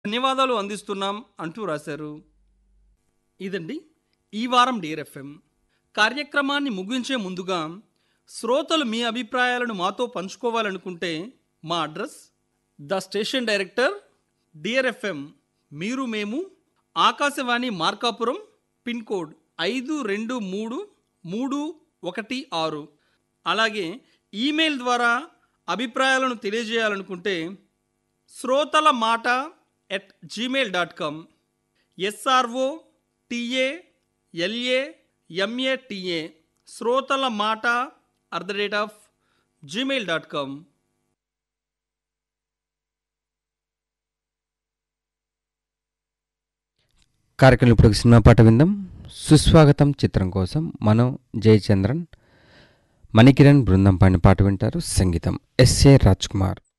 ధన్యవాదాలు అందిస్తున్నాం అంటూ రాశారు. ఇదండి ఈ వారం డియర్ ఎఫ్ఎం కార్యక్రమాన్ని ముగించే ముందుగా శ్రోతలు మీ అభిప్రాయాలను మాతో పంచుకోవాలనుకుంటే మా address the station director dear FM మీరు మేము ఆకాశవాణి మార్కాపురం పిన్ కోడ్ 523316. అలాగే ఈమెయిల్ ద్వారా అభిప్రాయాలను తెలియజేయాలనుకుంటే శ్రోతల మాట @gmail.com SROTALAMATA శ్రోతల మాట @gmail.com. కార్యక్రమం ఇప్పుడు ఒక సినిమా పాట విందాం. సుస్వాగతం చిత్రం కోసం మనం జయచంద్రన్, మణికిరణ్ బృందం పాడిన పాట వింటారు. సంగీతం ఎస్ఏ రాజ్ కుమార్.